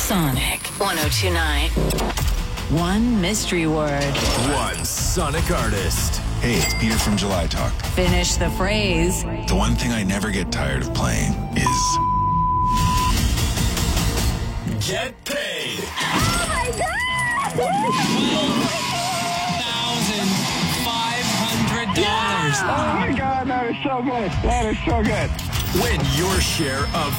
Sonic 102.9. One mystery word. One Sonic artist. Hey, it's Peter from July Talk. Finish the phrase. The one thing I never get tired of playing is... Get paid. Oh my God! $12,500. Oh my God, that is so good. That is so good. Win your share of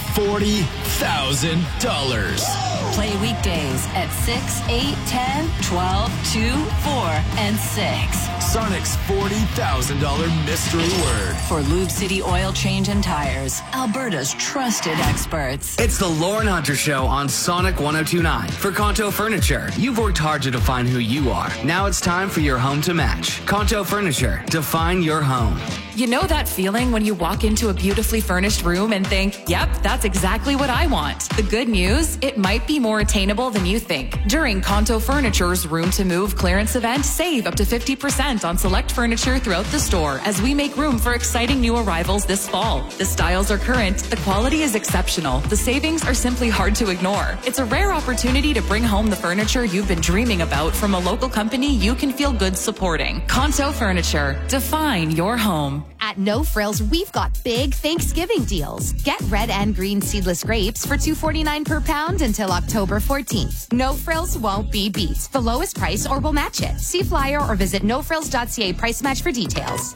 $40,000. Play weekdays at 6, 8, 10, 12, 2, 4, and 6. Sonic's $40,000 mystery word. For Lube City Oil Change and Tires, Alberta's trusted experts. It's the Lauren Hunter Show on Sonic 102.9. For Kanto Furniture, you've worked hard to define who you are. Now it's time for your home to match. Kanto Furniture, define your home. You know that feeling when you walk into a beautifully furnished room and think, yep, that's exactly what I want. The good news, it might be more attainable than you think. During Kanto Furniture's Room to Move clearance event, save up to 50% on select furniture throughout the store as we make room for exciting new arrivals this fall. The styles are current, the quality is exceptional, the savings are simply hard to ignore. It's a rare opportunity to bring home the furniture you've been dreaming about from a local company you can feel good supporting. Kanto Furniture, define your home. At No Frills, we've got big Thanksgiving deals. Get red and green seedless grapes for $2.49 per pound until October 14th. No Frills won't be beat. The lowest price or we'll match it. See flyer or visit nofrills.ca price match for details.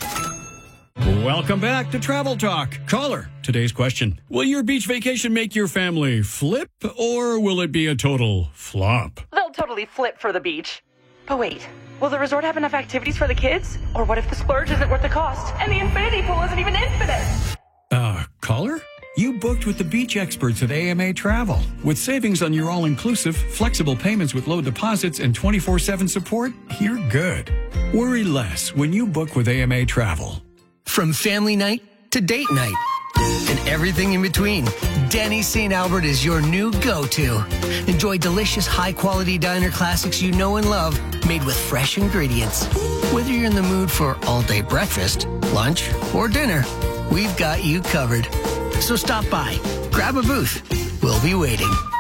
Welcome back to Travel Talk. Caller, today's question. Will your beach vacation make your family flip or will it be a total flop? They'll totally flip for the beach. But wait, will the resort have enough activities for the kids? Or what if the splurge isn't worth the cost and the infinity pool isn't even infinite? Caller? You booked with the beach experts at AMA Travel. With savings on your all-inclusive, flexible payments with low deposits and 24/7 support, you're good. Worry less when you book with AMA Travel. From family night to date night and everything in between, Denny's St. Albert is your new go-to. Enjoy delicious, high-quality diner classics you know and love, made with fresh ingredients. Whether you're in the mood for all-day breakfast, lunch, or dinner, we've got you covered. So stop by, grab a booth. We'll be waiting.